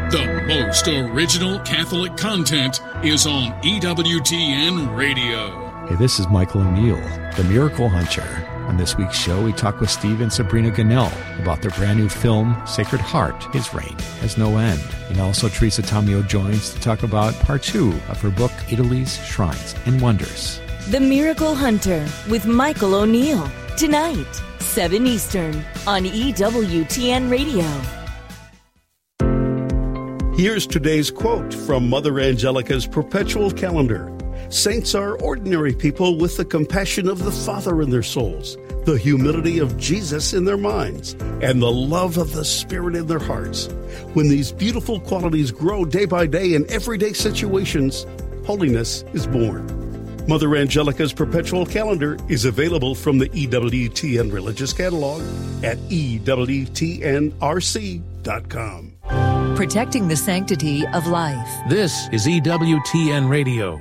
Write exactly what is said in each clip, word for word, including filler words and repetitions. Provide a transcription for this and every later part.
The most original Catholic content is on E W T N Radio. Hey, this is Michael O'Neill, the Miracle Hunter. On this week's show, we talk with Steve and Sabrina Gunnell about their brand new film, Sacred Heart, His Reign Has No End. And also Teresa Tomeo joins to talk about part two of her book, Italy's Shrines and Wonders. The Miracle Hunter with Michael O'Neill. Tonight, seven Eastern on E W T N Radio. Here's today's quote from Mother Angelica's Perpetual Calendar. Saints are ordinary people with the compassion of the Father in their souls, the humility of Jesus in their minds, and the love of the Spirit in their hearts. When these beautiful qualities grow day by day in everyday situations, holiness is born. Mother Angelica's Perpetual Calendar is available from the E W T N Religious Catalog at E W T N R C dot com. Protecting the sanctity of life. This is E W T N Radio.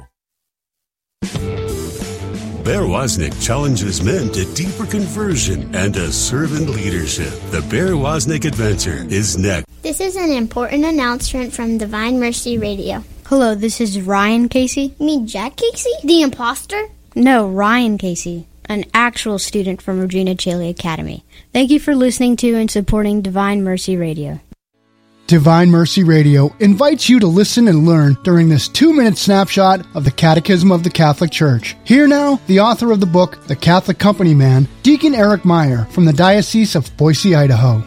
Bear Wozniak challenges men to deeper conversion and to servant leadership. The Bear Wozniak Adventure is next. This is an important announcement from Divine Mercy Radio. Hello, this is Ryan Casey. You mean Jack Casey? The imposter? No, Ryan Casey, an actual student from Regina Caeli Academy. Thank you for listening to and supporting Divine Mercy Radio. Divine Mercy Radio invites you to listen and learn during this two-minute snapshot of the Catechism of the Catholic Church. Here now, the author of the book, The Catholic Company Man, Deacon Eric Meyer from the Diocese of Boise, Idaho.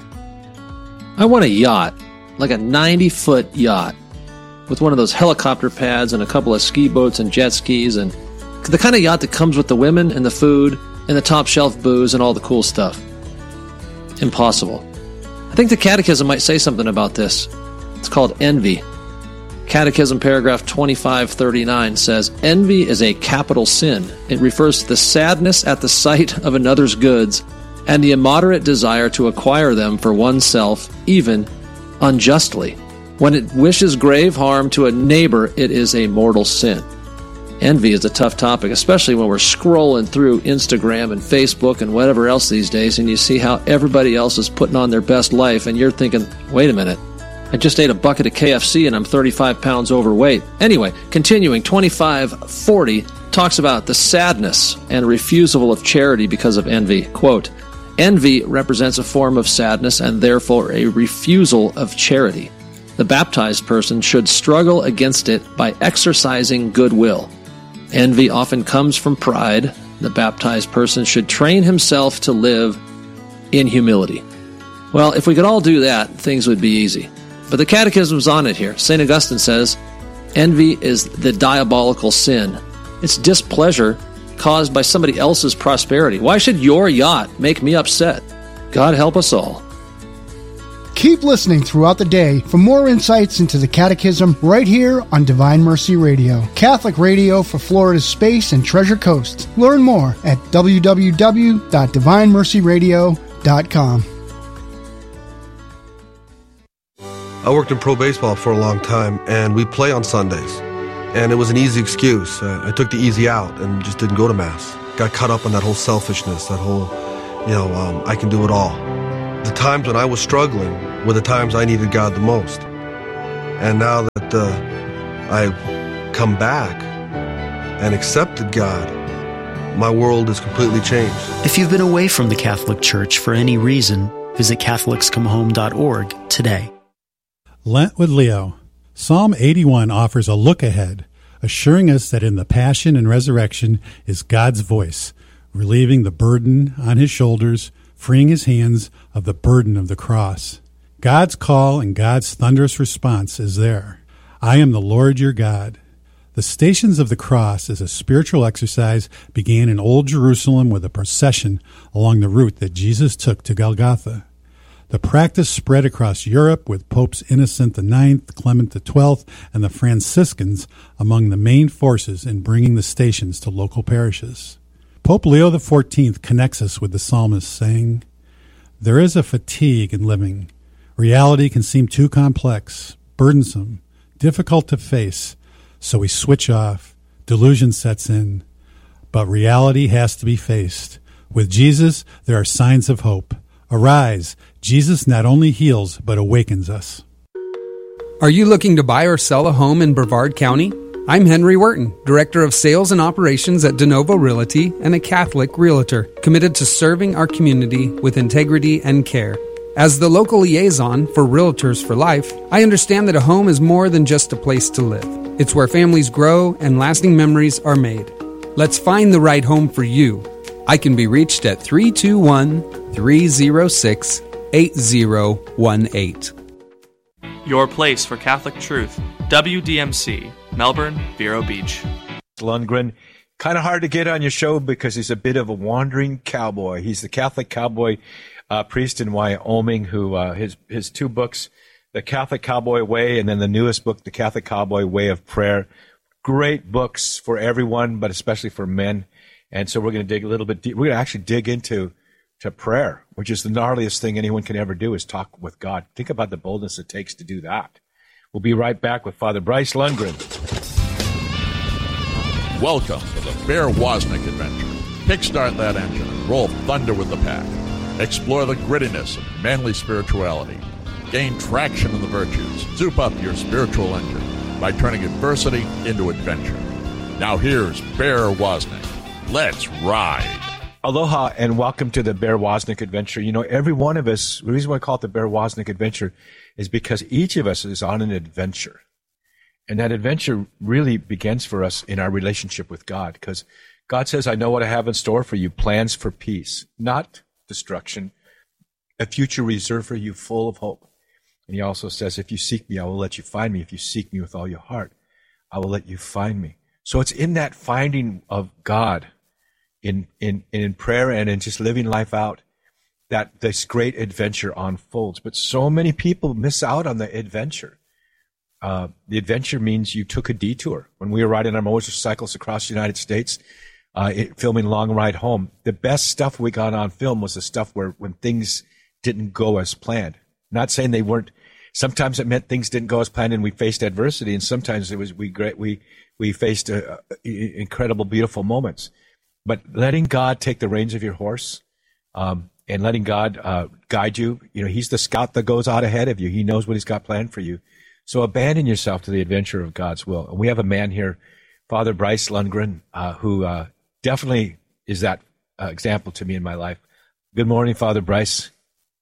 I want a yacht, like a ninety-foot yacht, with one of those helicopter pads and a couple of ski boats and jet skis, and the kind of yacht that comes with the women and the food and the top shelf booze and all the cool stuff. Impossible. I think the Catechism might say something about this. It's called envy. Catechism paragraph twenty-five thirty-nine says, envy is a capital sin. It refers to the sadness at the sight of another's goods and the immoderate desire to acquire them for oneself, even unjustly. When it wishes grave harm to a neighbor, it is a mortal sin. Envy is a tough topic, especially when we're scrolling through Instagram and Facebook and whatever else these days, and you see how everybody else is putting on their best life, and you're thinking, wait a minute, I just ate a bucket of K F C and I'm thirty-five pounds overweight. Anyway, continuing, twenty-five forty talks about the sadness and refusal of charity because of envy. Quote, envy represents a form of sadness and therefore a refusal of charity. The baptized person should struggle against it by exercising goodwill. Envy often comes from pride. The baptized person should train himself to live in humility. Well, if we could all do that, things would be easy. But the Catechism's on it here. Saint Augustine says, envy is the diabolical sin. It's displeasure caused by somebody else's prosperity. Why should your yacht make me upset? God help us all. Keep listening throughout the day for more insights into the Catechism right here on Divine Mercy Radio, Catholic radio for Florida's Space and Treasure Coast. Learn more at w w w dot divine mercy radio dot com. I worked in pro baseball for a long time, and we play on Sundays. And it was an easy excuse. Uh, I took the easy out and just didn't go to Mass. Got caught up on that whole selfishness, that whole, you know, um, I can do it all. The times when I was struggling were the times I needed God the most. And now that uh, I've come back and accepted God, my world has completely changed. If you've been away from the Catholic Church for any reason, visit catholics come home dot org today. Lent with Leo. Psalm eighty-one offers a look ahead, assuring us that in the Passion and Resurrection is God's voice, relieving the burden on his shoulders, freeing his hands of the burden of the cross. God's call and God's thunderous response is there. I am the Lord your God. The Stations of the Cross as a spiritual exercise began in Old Jerusalem with a procession along the route that Jesus took to Golgotha. The practice spread across Europe with Popes Innocent the Ninth, Clement the Twelfth, and the Franciscans among the main forces in bringing the stations to local parishes. Pope Leo the Fourteenth connects us with the psalmist, saying, there is a fatigue in living. Reality can seem too complex, burdensome, difficult to face, so we switch off, delusion sets in. But reality has to be faced. With Jesus, there are signs of hope. Arise, Jesus not only heals, but awakens us. Are you looking to buy or sell a home in Brevard County? I'm Henry Wharton, Director of Sales and Operations at DeNovo Realty and a Catholic Realtor, committed to serving our community with integrity and care. As the local liaison for Realtors for Life, I understand that a home is more than just a place to live. It's where families grow and lasting memories are made. Let's find the right home for you. I can be reached at three two one, three zero six, eight zero one eight. Your place for Catholic truth. W D M C, Melbourne, Vero Beach. Lundgren, kind of hard to get on your show because he's a bit of a wandering cowboy. He's the Catholic cowboy uh, priest in Wyoming who uh, his his two books, The Catholic Cowboy Way, and then the newest book, The Catholic Cowboy Way of Prayer. Great books for everyone, but especially for men. And so we're going to dig a little bit deep. We're going to actually dig into to prayer, which is the gnarliest thing anyone can ever do, is talk with God. Think about the boldness it takes to do that. We'll be right back with Father Bryce Lundgren. Welcome to the Bear Wozniak Adventure. Kickstart that engine and roll thunder with the pack. Explore the grittiness of manly spirituality. Gain traction in the virtues. Soup up your spiritual engine by turning adversity into adventure. Now here's Bear Wozniak. Let's ride. Aloha and welcome to the Bear Wozniak Adventure. You know, every one of us, the reason why I call it the Bear Wozniak Adventure is because each of us is on an adventure. And that adventure really begins for us in our relationship with God, because God says, I know what I have in store for you, plans for peace, not destruction, a future reserved for you full of hope. And he also says, if you seek me, I will let you find me. If you seek me with all your heart, I will let you find me. So it's in that finding of God, in in in prayer and in just living life out, that this great adventure unfolds. But so many people miss out on the adventure. Uh, the adventure means you took a detour. When we were riding our motorcycles across the United States, uh, it, filming Long Ride Home, the best stuff we got on film was the stuff where when things didn't go as planned. Not saying they weren't. Sometimes it meant things didn't go as planned and we faced adversity, and sometimes it was we great we we faced uh, incredible, beautiful moments. But letting God take the reins of your horse, um, and letting God uh, guide you, you know, he's the scout that goes out ahead of you. He knows what he's got planned for you. So abandon yourself to the adventure of God's will. And we have a man here, Father Bryce Lundgren, uh, who uh, definitely is that uh, example to me in my life. Good morning, Father Bryce.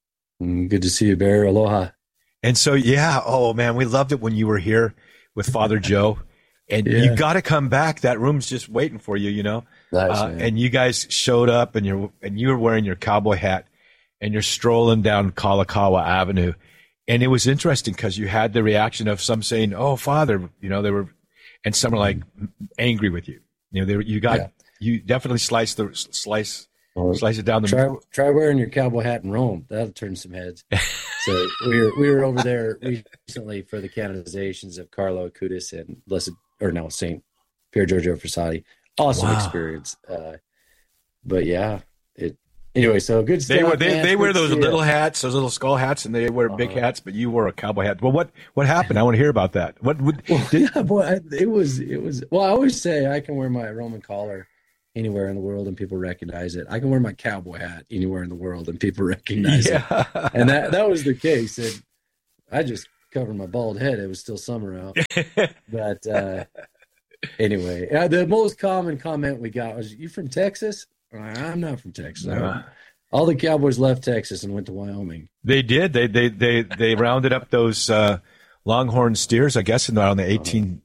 Mm, good to see you, Bear. Aloha. And so, yeah, oh, man, we loved it when you were here with Father Joe. And yeah. You got to come back. That room's just waiting for you, you know. Nice, uh, and you guys showed up, and you're and you were wearing your cowboy hat, and you're strolling down Kalakaua Avenue, and it was interesting because you had the reaction of some saying, "Oh, Father," you know, they were, and some were like angry with you. You know, they were, you got yeah. you definitely sliced the slice well, slice it down the try, middle. Try wearing your cowboy hat in Rome. That'll turn some heads. So we were we were over there recently for the canonizations of Carlo Acutis and Blessed or no Saint Pier Giorgio Frassati. Awesome wow. experience. Uh, but yeah, it anyway. So good stuff. They were they, man. they wear those little it. hats, those little skull hats, and they wear uh-huh. big hats. But you wore a cowboy hat. Well, what what happened? I want to hear about that. What would? Well, did, yeah, boy, I, it was it was. Well, I always say I can wear my Roman collar anywhere in the world and people recognize it. I can wear my cowboy hat anywhere in the world and people recognize yeah. it. And that that was the case. And I just covered my bald head. It was still summer out, but. uh Anyway, uh, the most common comment we got was, "You from Texas?" I'm not from Texas. Uh, All the Cowboys left Texas and went to Wyoming. They did. They they they they rounded up those uh, longhorn steers, I guess, in the, around the eighteen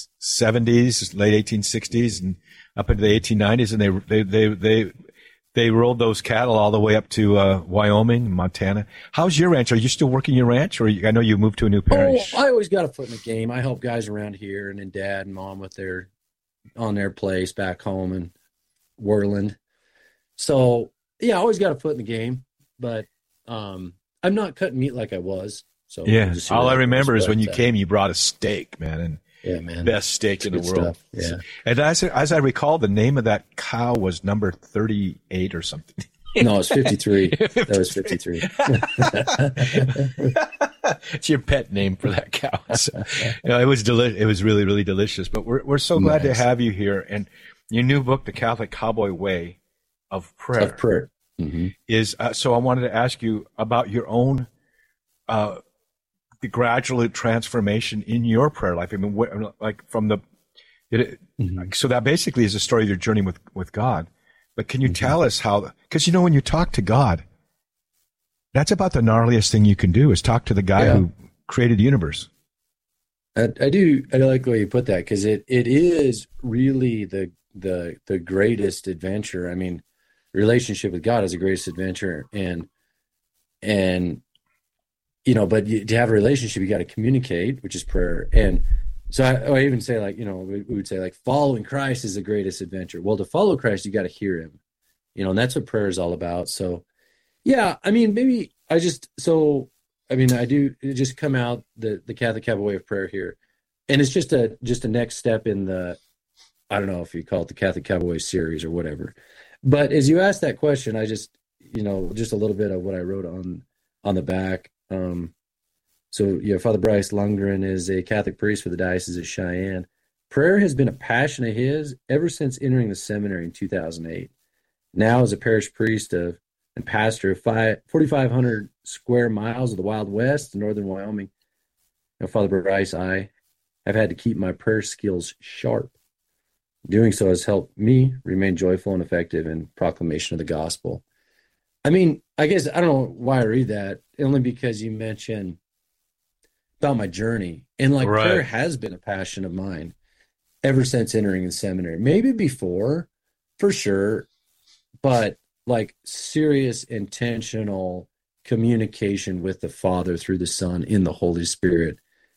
seventies, late eighteen sixties, and up into the eighteen nineties, and they they they they they rolled those cattle all the way up to uh, Wyoming, Montana. How's your ranch? Are you still working your ranch, or you, I know you moved to a new parish? Oh, I always got a foot in the game. I help guys around here, and then Dad and Mom with their on their place back home in Worland. So yeah, I always got a foot in the game, but um, I'm not cutting meat like I was. So yeah, all I remember is when you came, you brought a steak, man, and yeah, man, best steak in the world. Stuff. Yeah, and as as I recall, the name of that cow was number thirty-eight or something. No, it's fifty-three. That was fifty-three. It's your pet name for that cow. So, you know, it was deli- It was really, really delicious. But we're we're so glad nice. to have you here. And your new book, The Catholic Cowboy Way of Prayer, of prayer. Mm-hmm. is. Uh, so I wanted to ask you about your own uh, the gradual transformation in your prayer life? I mean, what, like from the, did it, mm-hmm. so that basically is a story of your journey with, with God. But can you mm-hmm. tell us how, because you know, when you talk to God, that's about the gnarliest thing you can do is talk to the guy yeah. who created the universe. I, I do. I like the way you put that, because it, it is really the, the, the greatest adventure. I mean, relationship with God is the greatest adventure. And, and, you know, but you, to have a relationship, you got to communicate, which is prayer. And so I, I even say, like, you know, we, we would say, like, following Christ is the greatest adventure. Well, to follow Christ, you got to hear him, you know, and that's what prayer is all about. So, yeah, I mean, maybe I just, so, I mean, I do just come out the, the Catholic Catholic way of prayer here. And it's just a, just a next step in the, I don't know if you call it the Catholic Catholic way series or whatever. But as you asked that question, I just, you know, just a little bit of what I wrote on, on the back. Um, so, yeah, Father Bryce Lundgren is a Catholic priest for the Diocese of Cheyenne. Prayer has been a passion of his ever since entering the seminary in two thousand eight. Now, as a parish priest of and pastor of forty-five hundred square miles of the Wild West in northern Wyoming, you know, Father Bryce, I have had to keep my prayer skills sharp. Doing so has helped me remain joyful and effective in proclamation of the gospel. I mean, I guess I don't know why I read that, only because you mentioned about my journey. And like right. prayer has been a passion of mine ever since entering the seminary. Maybe before, for sure, but like serious, intentional communication with the Father through the Son in the Holy Spirit,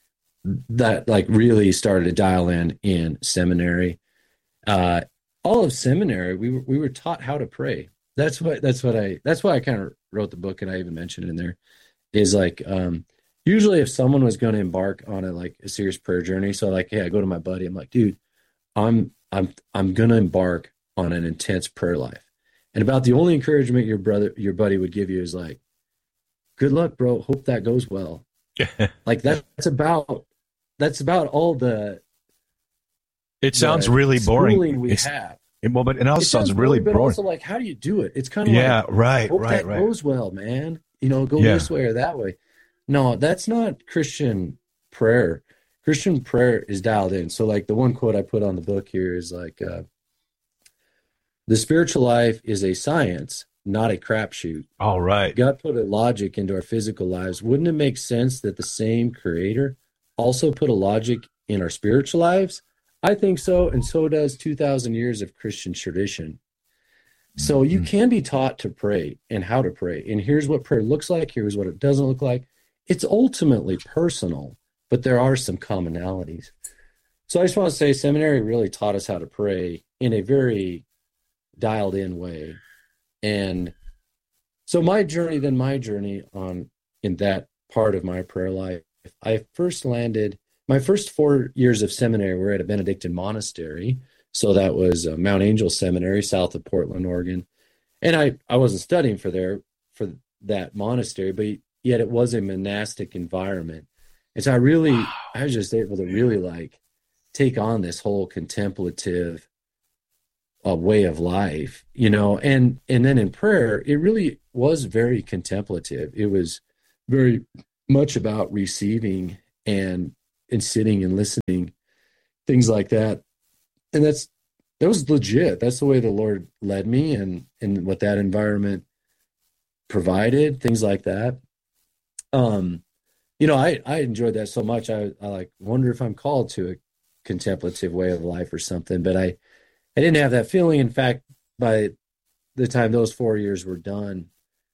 that like really started to dial in in seminary. Uh, all of seminary, we were, we were taught how to pray. That's what, that's what I, that's why I kind of wrote the book. And I even mentioned it in there is like, um, usually if someone was going to embark on a, like a serious prayer journey. So like, hey, I go to my buddy, I'm like, dude, I'm, I'm, I'm going to embark on an intense prayer life. And about the only encouragement your brother, your buddy would give you is like, good luck, bro. Hope that goes well. Like that, that's about, that's about all the, It sounds really boring. We it's, have. It, well, but it also it sounds, sounds really boring. But also, like, how do you do it? It's kind of yeah, like, right, hope right, that right. goes well, man. You know, go yeah. this way or that way. No, that's not Christian prayer. Christian prayer is dialed in. So, like, the one quote I put on the book here is like, uh, "The spiritual life is a science, not a crapshoot." All right. God put a logic into our physical lives. Wouldn't it make sense that the same Creator also put a logic in our spiritual lives? I think so, and so does two thousand years of Christian tradition. So you can be taught to pray and how to pray. And here's what prayer looks like. Here's what it doesn't look like. It's ultimately personal, but there are some commonalities. So I just want to say seminary really taught us how to pray in a very dialed in way. And so my journey, then my journey on in that part of my prayer life, I first landed, my first four years of seminary were at a Benedictine monastery. So that was uh, Mount Angel Seminary, south of Portland, Oregon. And I, I wasn't studying for there, for that monastery, but yet it was a monastic environment. And so I really, wow. I was just able to really like take on this whole contemplative uh, way of life, you know, and, and then in prayer, it really was very contemplative. It was very much about receiving and, and sitting and listening, things like that. And that's, that was legit. That's the way the Lord led me and, and what that environment provided, things like that. Um, you know, I, I enjoyed that so much. I, I like wonder if I'm called to a contemplative way of life or something, but I, I didn't have that feeling. In fact, by the time those four years were done,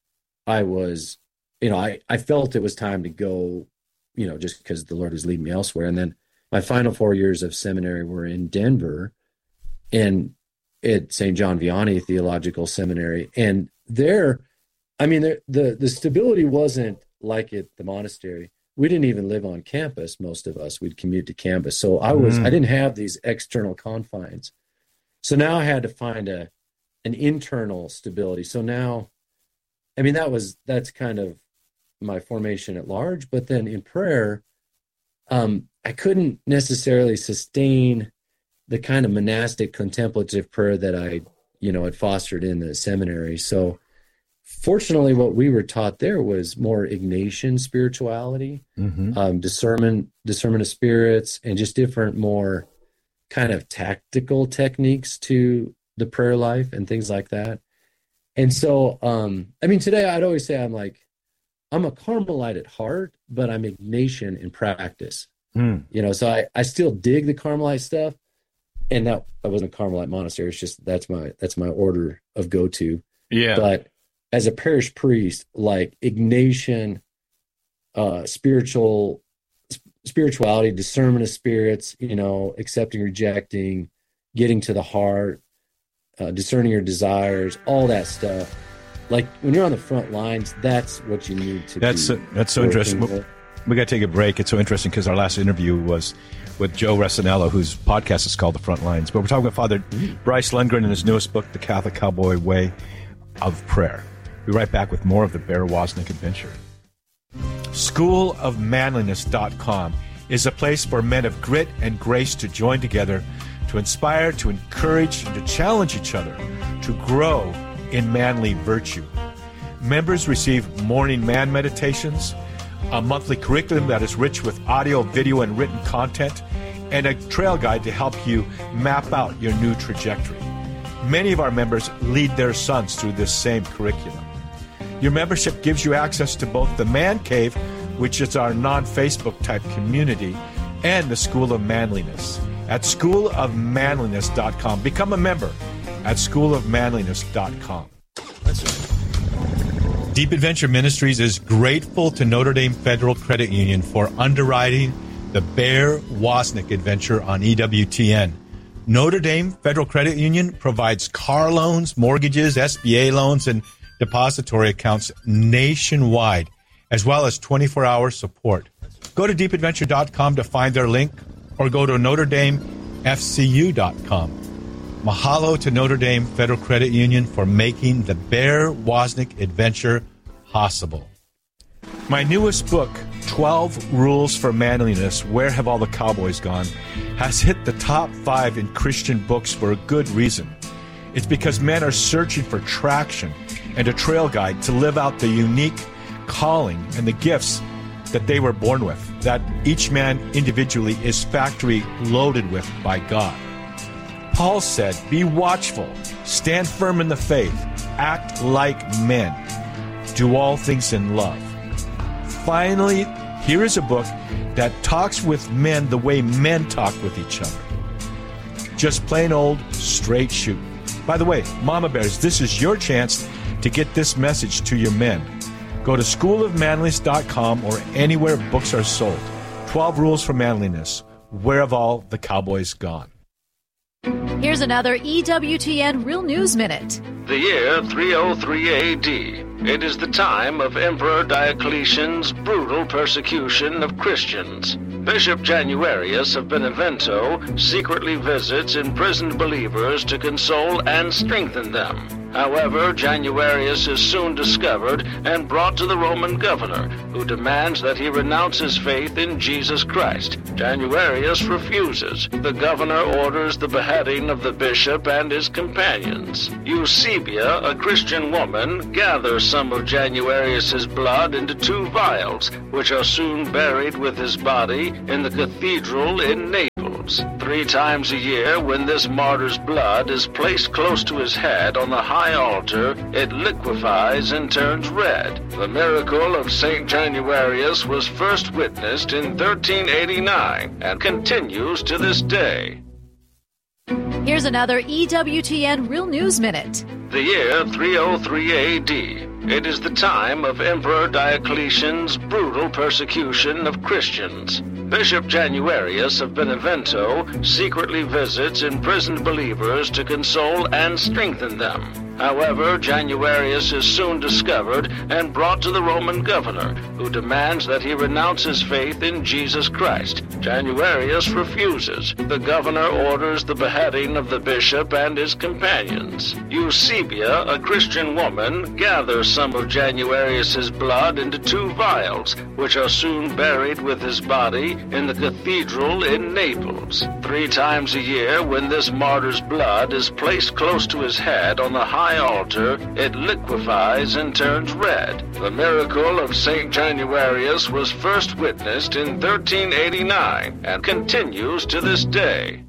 I was, you know, I, I felt it was time to go, you know, just because the Lord was leading me elsewhere. And then my final four years of seminary were in Denver and at Saint John Vianney Theological Seminary. And there, I mean, the, the, the stability wasn't like at the monastery. We didn't even live on campus, most of us. We'd commute to campus. So I was, mm. I didn't have these external confines. So now I had to find a an internal stability. So now, I mean, that was, that's kind of my formation at large. But then in prayer, um, I couldn't necessarily sustain the kind of monastic contemplative prayer that I, you know, had fostered in the seminary. So fortunately, what we were taught there was more Ignatian spirituality, Mm-hmm. um, discernment, discernment of spirits, and just different, more kind of tactical techniques to the prayer life and things like that. And so, um, I mean, today I'd always say I'm like, I'm a Carmelite at heart, but I'm Ignatian in practice. Mm. You know, so I, I still dig the Carmelite stuff. And that, that wasn't a Carmelite monastery. It's just, that's my, that's my order of go-to. Yeah. But as a parish priest, like Ignatian, uh, spiritual, spirituality, discernment of spirits, you know, accepting, rejecting, getting to the heart, uh, discerning your desires, all that stuff. Like when you're on the front lines, that's what you need to That's be uh, that's so interesting. with. We got to take a break. It's so interesting because our last interview was with Joe Resinello, whose podcast is called The Front Lines. But we're talking about Father Bryce Lundgren in his newest book, The Catholic Cowboy Way of Prayer. We'll be right back with more of the Bear Wozniak Adventure. school of manliness dot com is a place for men of grit and grace to join together, to inspire, to encourage, and to challenge each other to grow in manly virtue. Members receive morning man meditations, a monthly curriculum that is rich with audio, video, and written content, and a trail guide to help you map out your new trajectory. Many of our members lead their sons through this same curriculum. Your membership gives you access to both the Man Cave, which is our non-Facebook type community, and the School of Manliness at school of manliness dot com. Become a member at school of manliness dot com. Deep Adventure Ministries is grateful to Notre Dame Federal Credit Union for underwriting the Bear Wozniak Adventure on E W T N. Notre Dame Federal Credit Union provides car loans, mortgages, S B A loans, and depository accounts nationwide, as well as twenty-four hour support. Go to deep adventure dot com to find their link, or go to notre dame f c u dot com. Mahalo to Notre Dame Federal Credit Union for making the Bear Wozniak Adventure possible. My newest book, twelve Rules for Manliness, Where Have All the Cowboys Gone?, has hit the top five in Christian books for a good reason. It's because men are searching for traction and a trail guide to live out the unique calling and the gifts that they were born with, that each man individually is factory loaded with by God. Paul said, be watchful, stand firm in the faith, act like men, do all things in love. Finally, here is a book that talks with men the way men talk with each other. Just plain old straight shooting. By the way, Mama Bears, this is your chance to get this message to your men. Go to school of manliness dot com or anywhere books are sold. twelve Rules for Manliness. Where have all the cowboys gone? Here's another E W T N Real News Minute. The year three oh three A D. It is the time of Emperor Diocletian's brutal persecution of Christians. Bishop Januarius of Benevento secretly visits imprisoned believers to console and strengthen them. However, Januarius is soon discovered and brought to the Roman governor, who demands that he renounce his faith in Jesus Christ. Januarius refuses. The governor orders the beheading of the bishop and his companions. Eusebia, a Christian woman, gathers some of Januarius's blood into two vials, which are soon buried with his body in the cathedral in Naples. Three times a year, when this martyr's blood is placed close to his head on the high altar, it liquefies and turns red. The miracle of Saint Januarius was first witnessed in thirteen eighty-nine and continues to this day. Here's another E W T N Real News Minute. The year three oh three A D. It is the time of Emperor Diocletian's brutal persecution of Christians. Bishop Januarius of Benevento secretly visits imprisoned believers to console and strengthen them. However, Januarius is soon discovered and brought to the Roman governor, who demands that he renounce his faith in Jesus Christ. Januarius refuses. The governor orders the beheading of the bishop and his companions. Eusebia, a Christian woman, gathers some of Januarius's blood into two vials, which are soon buried with his body in the cathedral in Naples. Three times a year, when this martyr's blood is placed close to his head on the high high altar, it liquefies and turns red. The miracle of Saint Januarius was first witnessed in thirteen eighty-nine and continues to this day.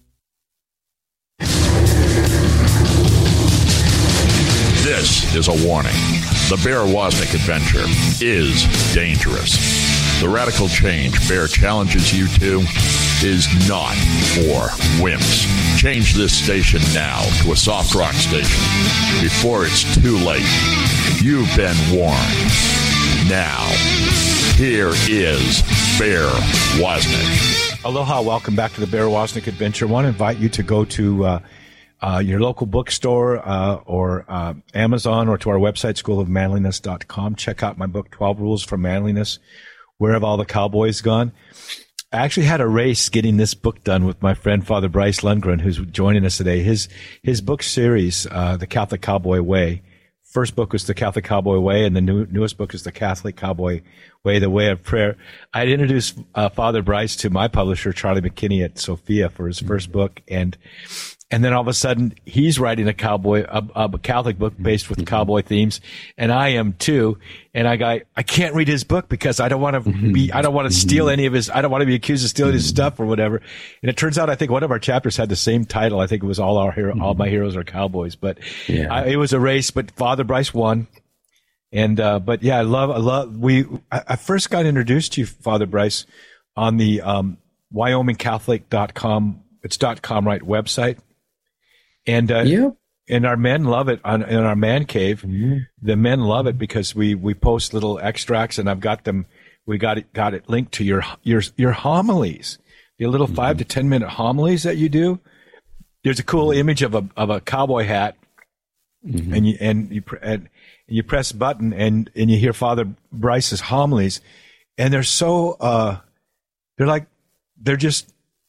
This is a warning. The Bear Wozniak adventure is dangerous. The radical change Bear challenges you to is not for wimps. Change this station now to a soft rock station before it's too late. You've been warned. Now, here is Bear Wozniak. Aloha, welcome back to the Bear Wozniak Adventure. I want to invite you to go to uh, uh, your local bookstore uh, or uh, Amazon or to our website, school of manliness dot com. Check out my book, twelve Rules for Manliness. Where Have All the Cowboys Gone? I actually had a race getting this book done with my friend Father Bryce Lundgren, who's joining us today. His his book series, uh, The Catholic Cowboy Way. First book was The Catholic Cowboy Way, and the new, newest book is The Catholic Cowboy Way, The Way of Prayer. I'd introduced uh, Father Bryce to my publisher, Charlie McKinney at Sophia, for his first book, and and then all of a sudden he's writing a cowboy, a, a Catholic book based with cowboy themes, and I am too. And I got, I can't read his book because I don't want to be, I don't want to steal any of his, I don't want to be accused of stealing his stuff or whatever. And it turns out, I think one of our chapters had the same title. I think it was All Our Hero, All My Heroes Are Cowboys, but yeah. I, it was a race, but Father Bryce won. And, uh, but yeah, I love, I love, we, I, I first got introduced to you, Father Bryce, on the, um, Wyoming Catholic dot com, it's dot com, right, website. And, uh, yep. and our men love it on, in our man cave. Mm-hmm. The men love it because we, we post little extracts, and I've got them, we got it, got it linked to your, your, your homilies, the little mm-hmm. five to ten minute homilies that you do. There's a cool image of a, of a cowboy hat. Mm-hmm. And you, and you, and you press a button and, and you hear Father Bryce's homilies, and they're so, uh, they're like, they're just,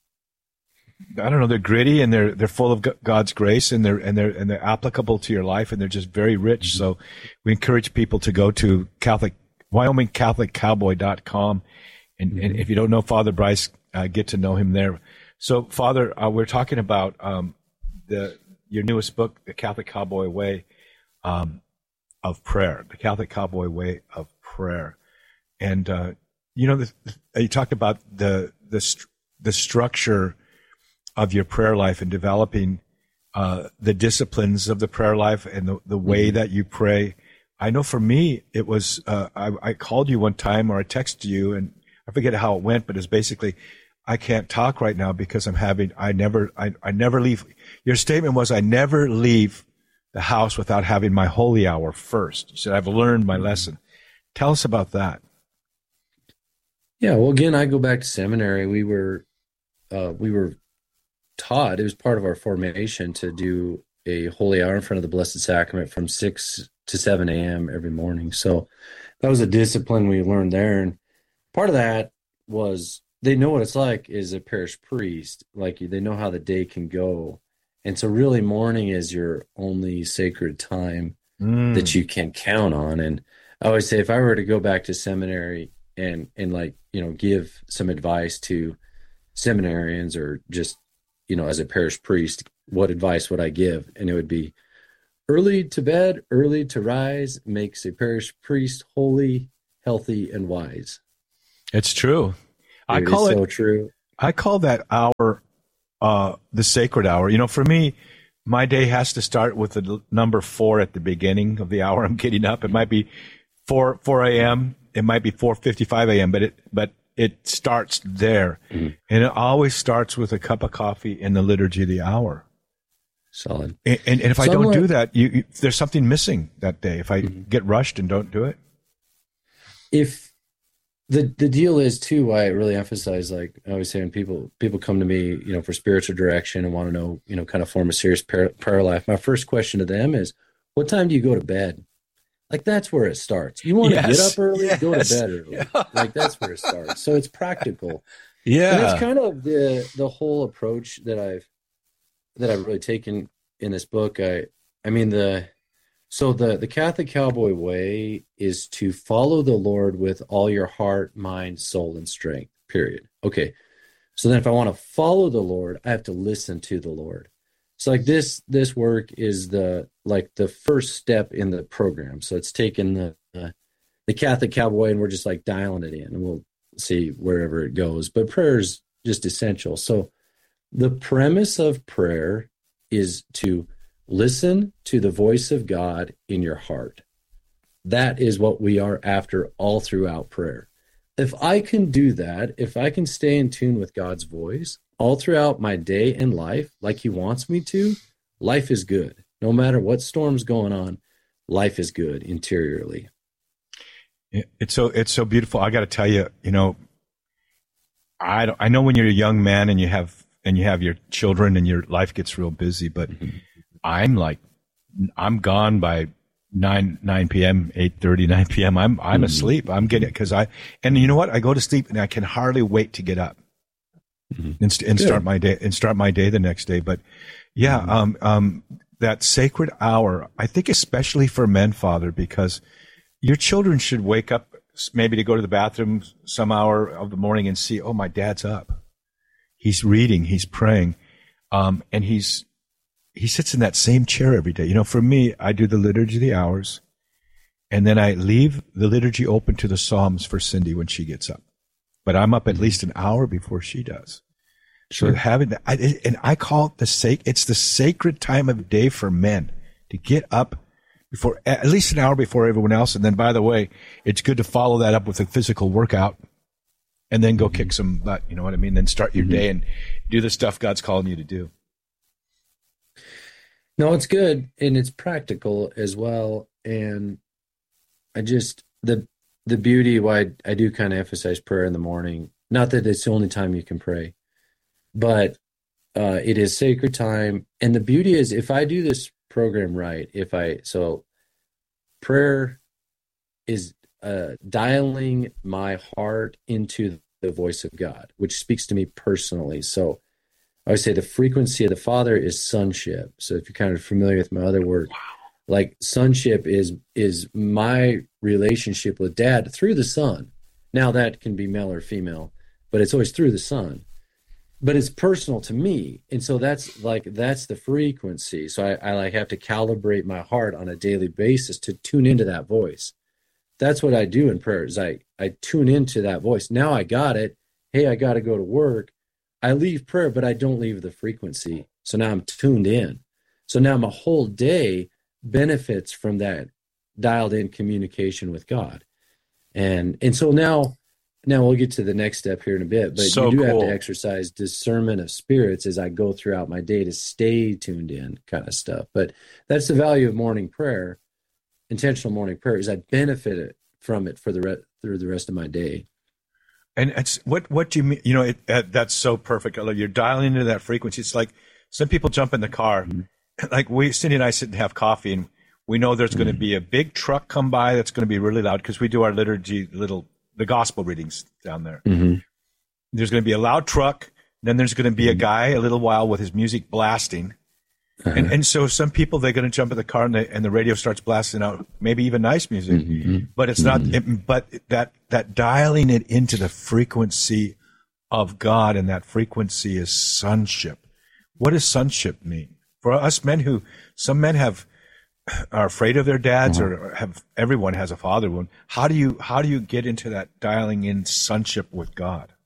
I don't know, they're gritty, and they're, they're full of God's grace, and they're, and they're, and they're applicable to your life, and they're just very rich. Mm-hmm. So we encourage people to go to Catholic, Wyoming Catholic Cowboy dot com. And, mm-hmm. and if you don't know Father Bryce, uh, get to know him there. So Father, uh, we're talking about, um, the, your newest book, The Catholic Cowboy Way, um, of Prayer, The Catholic Cowboy Way of Prayer. And, uh, you know, the, you talked about the, the, st- the structure of your prayer life and developing uh, the disciplines of the prayer life and the, the way mm-hmm. that you pray. I know for me, it was, uh, I, I called you one time, or I texted you, and I forget how it went, but it's basically, I can't talk right now because I'm having, I never, I, I never leave. Your statement was, I never leave the house without having my holy hour first. You said, I've learned my lesson. Tell us about that. Yeah. Well, again, I go back to seminary. We were, uh, we were, taught, it was part of our formation to do a holy hour in front of the Blessed Sacrament from six to seven a.m. every morning. So that was a discipline we learned there. And part of that was they know what it's like as a parish priest. Like, they know how the day can go. And so really morning is your only sacred time mm. that you can count on. And I always say, if I were to go back to seminary and, and like, you know, give some advice to seminarians, or just, you know, as a parish priest, what advice would I give? And it would be, early to bed, early to rise makes a parish priest holy, healthy, and wise. It's true. I It call is it so true. I call that hour uh, the sacred hour. You know, for me, my day has to start with the number four at the beginning of the hour I'm getting up. It might be four four a.m. It might be four fifty-five a.m. But it but it starts there, mm-hmm. and it always starts with a cup of coffee in the liturgy of the hour. Solid. And, and, and if I Somewhat, don't do that, you, you, there's something missing that day. If I mm-hmm. get rushed and don't do it, if the the deal is too, I really emphasize, like I always say, when people people come to me, you know, for spiritual direction and want to know, you know, kind of form a serious prayer, prayer life. My first question to them is, what time do you go to bed? Like, that's where it starts. You want yes. to get up early, yes. go to bed early. Yeah. Like, that's where it starts. So it's practical. Yeah. And that's kind of the the whole approach that I've that I've really taken in this book. I I mean the so the the Catholic Cowboy Way is to follow the Lord with all your heart, mind, soul, and strength. Period. Okay. So then if I want to follow the Lord, I have to listen to the Lord. So like this, this work is the, like the first step in the program. So it's taken the, uh, the Catholic Cowboy and we're just like dialing it in and we'll see wherever it goes. But prayer is just essential. So the premise of prayer is to listen to the voice of God in your heart. That is what we are after all throughout prayer. If I can do that, if I can stay in tune with God's voice all throughout my day and life, like he wants me to, life is good. No matter what storm's going on, life is good interiorly. It's so, it's so beautiful. I got to tell you, you know, I don't, I know when you're a young man and you have, and you have your children and your life gets real busy, but mm-hmm. I'm like, I'm gone by nine, nine p.m., eight thirty, nine p.m. I'm, I'm mm-hmm. asleep. I'm getting it. Cause I, and you know what? I go to sleep and I can hardly wait to get up mm-hmm. and, and start my day and start my day the next day. But yeah, mm-hmm. um, um, that sacred hour, I think especially for men, Father, because your children should wake up maybe to go to the bathroom some hour of the morning and see, oh, my dad's up. He's reading, he's praying. Um, and he's, he sits in that same chair every day. You know, for me, I do the Liturgy of the Hours, and then I leave the liturgy open to the Psalms for Cindy when she gets up. But I'm up at least an hour before she does. Sure. So having that, I, and I call it the sac, it's the sacred time of day for men to get up before, at least an hour before everyone else. And then, by the way, it's good to follow that up with a physical workout and then go mm-hmm. kick some butt. You know what I mean? Then start your mm-hmm. day and do the stuff God's calling you to do. No, it's good. And it's practical as well. And I just, the, the beauty why I, I do kind of emphasize prayer in the morning, not that it's the only time you can pray, but uh, it is sacred time. And the beauty is if I do this program right, if I, so prayer is uh, dialing my heart into the voice of God, which speaks to me personally. So I would say the frequency of the Father is sonship. So if you're kind of familiar with my other work, wow. like sonship is, is my relationship with Dad through the Son. Now that can be male or female, but it's always through the Son. But it's personal to me. And so that's like, that's the frequency. So I, I like have to calibrate my heart on a daily basis to tune into that voice. That's what I do in prayer is I, I tune into that voice. Now I got it. Hey, I got to go to work. I leave prayer, but I don't leave the frequency. So now I'm tuned in. So now my whole day benefits from that dialed in communication with God. And, and so now, Now we'll get to the next step here in a bit, but so you do cool. have to exercise discernment of spirits as I go throughout my day to stay tuned in kind of stuff. But that's the value of morning prayer, intentional morning prayer, is I benefit it from it for the re- through the rest of my day. And it's what, what do you mean? You know, it, uh, that's so perfect. You're dialing into that frequency. It's like some people jump in the car, mm-hmm. like we, Cindy and I sit and have coffee and we know there's mm-hmm. going to be a big truck come by that's going to be really loud because we do our liturgy little the gospel readings down there. Mm-hmm. There's going to be a loud truck. Then there's going to be a guy a little while with his music blasting. Uh-huh. And, and so some people, they're going to jump in the car and, they, and the radio starts blasting out maybe even nice music, mm-hmm. but it's mm-hmm. not, it, but that, that dialing it into the frequency of God, and that frequency is sonship. What does sonship mean? For us men who, some men have, are afraid of their dads uh-huh. or have, everyone has a father wound. How do you, how do you get into that dialing in sonship with God?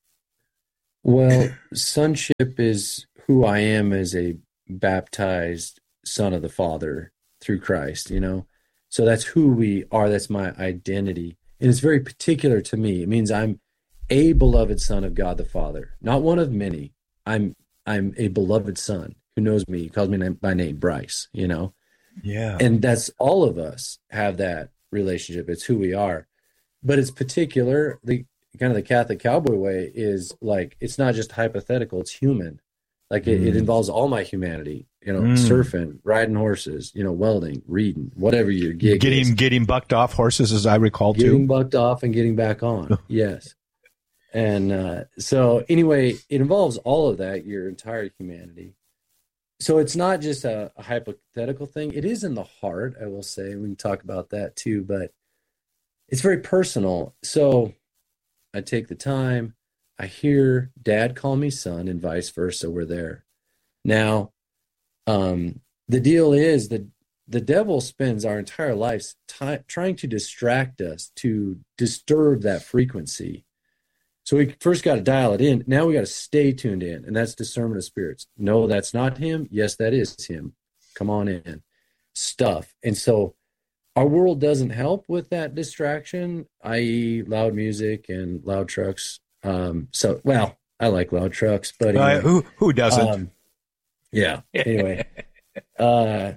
Well, sonship is who I am as a baptized son of the Father through Christ, you know? So that's who we are. That's my identity. And it's very particular to me. It means I'm a beloved son of God the Father, not one of many. I'm, I'm a beloved son who knows me. He calls me by name, Bryce, you know? Yeah. And that's all of us have that relationship. It's who we are. But it's particular, the kind of the Catholic cowboy way is like, it's not just hypothetical, it's human. Like it, mm. it involves all my humanity, you know, mm. surfing, riding horses, you know, welding, reading, whatever your gig getting, is. Getting bucked off horses, as I recall, getting too. Getting bucked off and getting back on. Yes. And uh, so anyway, it involves all of that, your entire humanity. So it's not just a, a hypothetical thing. It is in the heart, I will say. We can talk about that too, but it's very personal. So I take the time. I hear Dad call me son and vice versa. We're there. Now, Um, the deal is that the devil spends our entire lives t- trying to distract us, to disturb that frequency. So we first got to dial it in. Now we got to stay tuned in, and that's discernment of spirits. No, that's not him. Yes, that is him. Come on in. Stuff. And so our world doesn't help with that distraction, that is loud music and loud trucks. Um, so, well, I like loud trucks, but anyway, uh, who who doesn't? Um, yeah. Anyway, uh,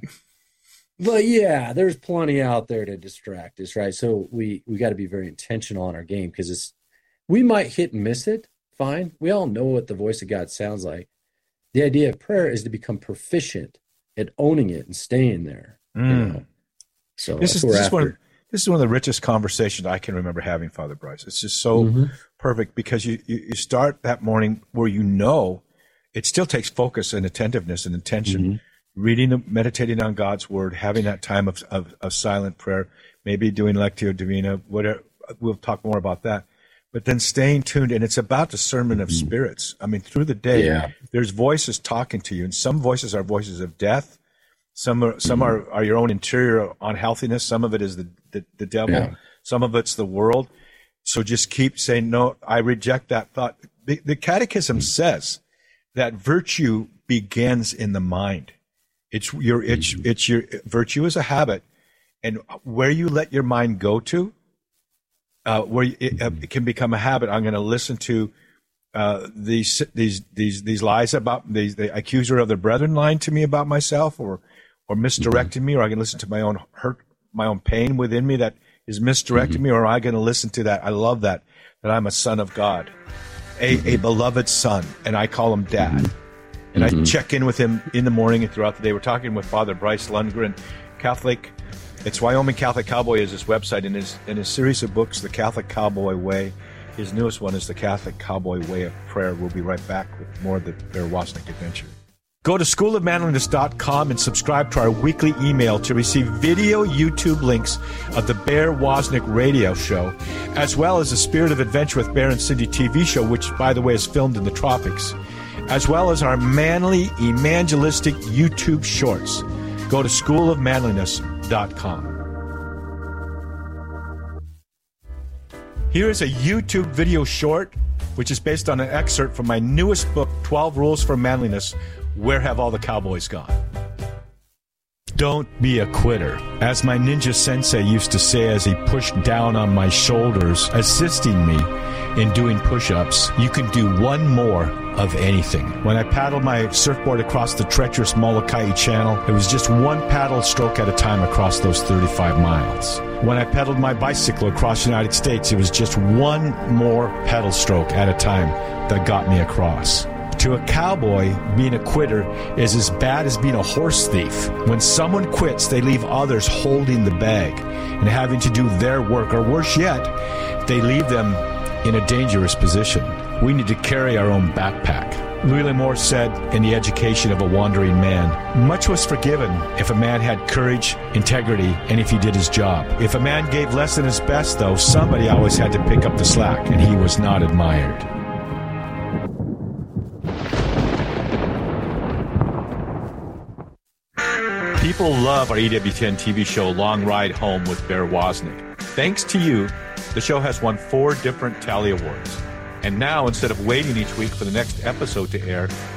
but yeah, there's plenty out there to distract us, right? So we we got to be very intentional on our game, because it's we might hit and miss it. Fine, we all know what the voice of God sounds like. The idea of prayer is to become proficient at owning it and staying there. Mm. You know? So this is this is, one of, this is one of the richest conversations I can remember having, Father Bryce. It's just so mm-hmm. perfect, because you, you you start that morning where you know it still takes focus and attentiveness and intention. Mm-hmm. Reading, meditating on God's word, having that time of, of, of silent prayer, maybe doing Lectio Divina, whatever. We'll talk more about that. But then staying tuned, and it's about discernment of spirits. I mean, through the day, yeah. there's voices talking to you, and some voices are voices of death. Some are some mm-hmm. are, are your own interior unhealthiness. Some of it is the, the, the devil. Yeah. Some of it's the world. So just keep saying, no, I reject that thought. The, the Catechism mm-hmm. says that virtue begins in the mind. It's your, it's, it's your virtue is a habit, and where you let your mind go to, uh, where it, uh, it can become a habit. I'm going to listen to, uh, these, these, these, these lies about these, the accuser of their brethren lying to me about myself, or, or misdirecting me, or I can listen to my own hurt, my own pain within me that is misdirecting mm-hmm. me, or am I going to listen to that? I love that, that I'm a son of God, a, mm-hmm. a beloved son, and I call him Dad. Mm-hmm. And mm-hmm. I check in with him in the morning and throughout the day. We're talking with Father Bryce Lundgren, Catholic. It's Wyoming Catholic Cowboy is his website. In his in his series of books, The Catholic Cowboy Way, his newest one is The Catholic Cowboy Way of Prayer. We'll be right back with more of the Bear Wozniak Adventure. Go to school of manliness dot com and subscribe to our weekly email to receive video YouTube links of the Bear Wozniak radio show, as well as the Spirit of Adventure with Bear and Cindy T V show, which, by the way, is filmed in the tropics, as well as our manly evangelistic YouTube shorts. Go to school of manliness dot com. Here is a YouTube video short, which is based on an excerpt from my newest book, twelve Rules for Manliness, Where Have All the Cowboys Gone? Don't be a quitter. As my ninja sensei used to say as he pushed down on my shoulders, assisting me in doing push-ups, you can do one more of anything. When I paddled my surfboard across the treacherous Molokai Channel, it was just one paddle stroke at a time across those thirty-five miles. When I pedaled my bicycle across the United States, it was just one more pedal stroke at a time that got me across. To a cowboy, being a quitter is as bad as being a horse thief. When someone quits, they leave others holding the bag and having to do their work, or worse yet, they leave them in a dangerous position. We need to carry our own backpack. Louis L'Amour said in The Education of a Wandering Man, much was forgiven if a man had courage, integrity, and if he did his job. If a man gave less than his best, though, somebody always had to pick up the slack, and he was not admired. People love our E W T N T V show, Long Ride Home with Bear Wozniak. Thanks to you, the show has won four different Tally Awards. And now, instead of waiting each week for the next episode to air,